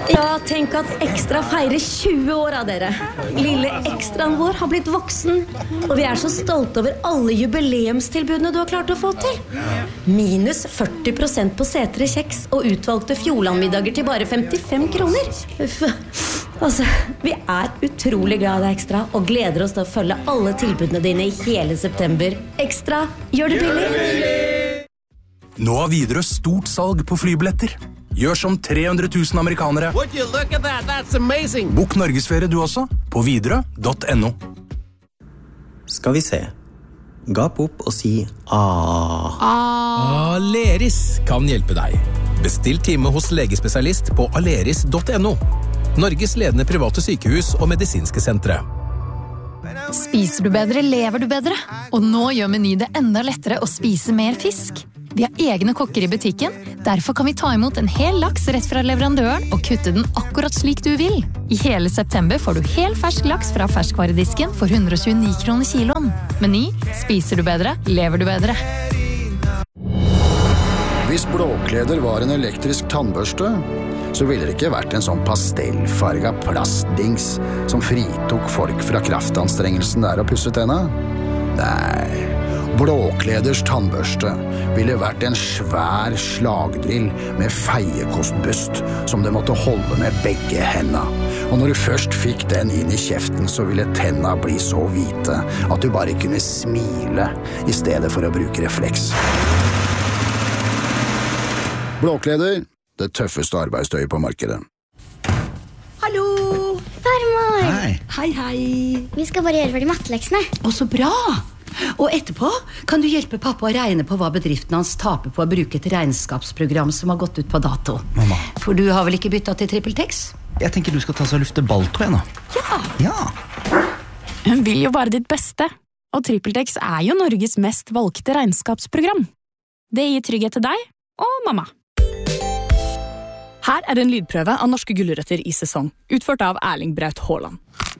Ja, tenk at Ekstra feirer 20 år av dere. Lille Ekstraen vår har blitt voksen, og vi så stolte over alle jubileumstilbudene du har klart å få til. Minus 40% på setere kjeks og utvalgte Fjordlandmiddager til bare 55 kroner. Uff. Altså, vi utrolig glad i deg, Ekstra, og gleder oss til å følge alle tilbudene dine i hele september. Ekstra, gjør det billig! Nå har Widerøe stort salg på flybilletter. Gjør som 300 000 amerikanere. Bok Norgesferie du også, på widerøe.no. Skal vi se. Gap opp og si A. Aleris kan hjelpe deg. Bestill time hos legespesialist på aleris.no. Norges ledende private sykehus og medisinske sentre. Spiser du bedre, lever du bedre. Og nå gjør Meny det enda lettere å spise mer fisk. Vi har egne kokker i butikken, derfor kan vi ta imot en hel laks rett fra leverandøren og kutte den akkurat slik du vil. I hele september får du hel fersk laks fra ferskvaredisken for 129 kroner kiloen. Meny, spiser du bedre, lever du bedre. Hvis Blåkleder var en elektrisk tannbørste, så ville det ikke vært en sånn pastellfarga plastdings som fritok folk fra kraftanstrengelsen der å pusse tenna. Nei, Blåkleders tannbørste ville vært en svær slagdrill med feiekostbust som du måtte holde med begge hendene. Og når du først fikk den inn i kjeften, så ville tenna bli så hvite at du bare kunne smile i stedet for å bruke refleks. Blåkleder, det tøffeste arbeidstøyet på markedet. Hallo! Farmor! Hei. Vi skal bare gjøre ferdig matteleksene. Å, så bra! Og etterpå kan du hjelpe pappa å regne på hva bedriften hans taper på å bruke et regnskapsprogram som har gått ut på dato. Mamma. For du har vel ikke byttet til TrippelTex? Jeg tenker du skal ta seg og lufte balltå igjen da. Ja. Hun vil jo bare ditt beste, og TrippelTex jo Norges mest valgte regnskapsprogram. Det gir trygghet til deg og mamma. Her en lydprøve av norske gulrøtter i sesong, utført av Erling Braut Haaland.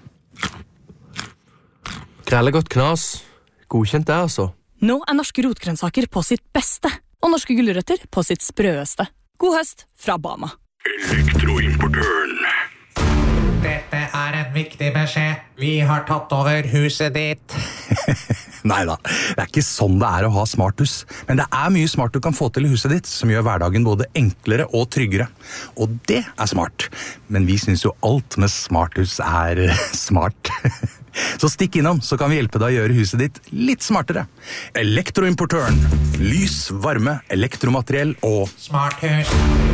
Krellegodt knas. Godkjent det, altså. Nå norske rotgrønnsaker på sitt beste, og norske gulrøtter på sitt sprøeste. God høst fra Bama. Elektroimportøren. Dette en viktig beskjed. Vi har tatt over huset ditt. Neida, det ikke sånn det å ha smarthus. Men det mye smart du kan få til i huset ditt, som gjør hverdagen både enklere og tryggere. Og det smart. Men vi synes jo alt med smarthus smart. Så stikk innom, så kan vi hjelpe deg å gjøre huset ditt litt smartere. Elektroimportøren. Lys, varme, elektromateriell og smarthus.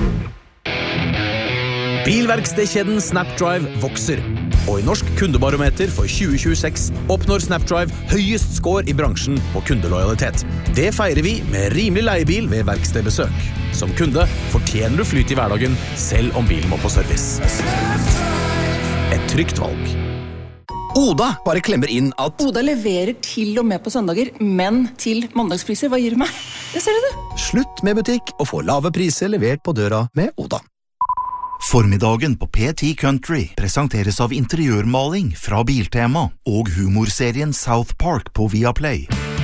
Bilverkstedkjeden Snapdrive vokser. Og i Norsk kundebarometer for 2026 oppnår Snapdrive høyest score i bransjen på kundelojalitet. Det feirer vi med rimelig leiebil ved verkstedbesøk. Som kunde fortjener du flyt i hverdagen, selv om bilen må på service. Et trygt valg. Oda bare klemmer inn at Oda leverer til og med på søndager, men til mandagspriser. Hva gir du meg? Det ser du. Slutt med butikk og få lave priser levert på døra med Oda. Formiddagen på PT Country presenteres av interiørmaling fra Biltema og humorserien South Park på Viaplay.